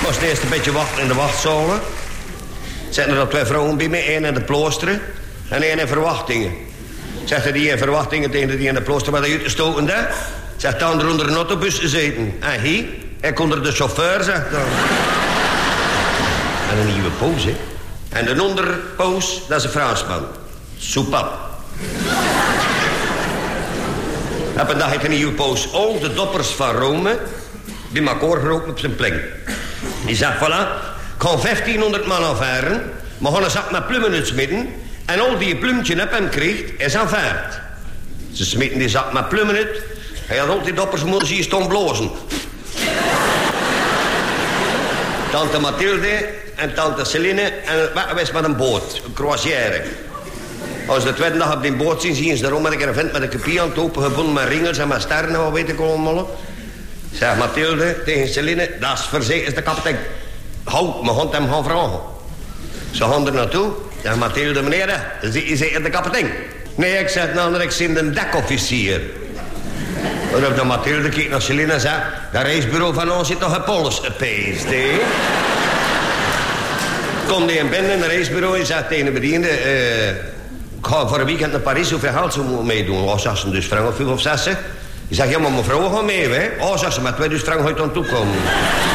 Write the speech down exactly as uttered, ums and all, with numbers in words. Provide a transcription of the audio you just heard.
moest eerst een beetje wachten in de wachtzolen. Zetten er twee vrouwen bij me, één in de ploosteren en één in verwachtingen. Zegt die in verwachtingen tegen die in de plooster wat uit te stoten daar. Zegt de andere onder een autobus gezeten. En hij, hij kon er de chauffeur, zegt dan. En een nieuwe poos, hè. En de onderpoos, dat is een Fransman. Soepap. Op een dag heeft een nieuwe poos al de doppers van Rome bij elkaar geroken op zijn plek. Die zegt, voilà, ik ga vijftienhonderd man afvaren, maar gaan een zak met plummen uitsmitten en al die plumtje op hem krijgt, is aanvaard. Ze smitten die zak met plummen uit. Hij had al die doppers moeten zien stond blozen. Tante Mathilde en tante Celine en het was met een boot, een croisière. Als de tweede dag op die boot zien, zien ze erom met een vent met een kopie aan het open gebonden met ringels en met sterren, wat weet ik allemaal. Zeg Mathilde tegen Celine, dat is verzekerd, is de kapitein. Houd, mijn hond hem gaan vragen. Ze gaan er naartoe. Zeg Mathilde, meneer, is hij de kapitein? Nee, ik zeg, nou, ik zie een dekofficier. Waarop de Mathilde kijkt naar Celine en zegt, dat reisbureau van ons zit toch een pols gepeest, hè? Komt hij in binnen in het reisbureau en zegt tegen de bediende, uh, ik ga voor een weekend naar Parijs, hoeveel geld ze moeten meedoen? Oh, zegt ze, dus frank of vijf of zes. Die zegt, ja, maar mevrouw, ga mee, hè? Oh, zegt ze, met tweeduizend frank ga je dan toekomen.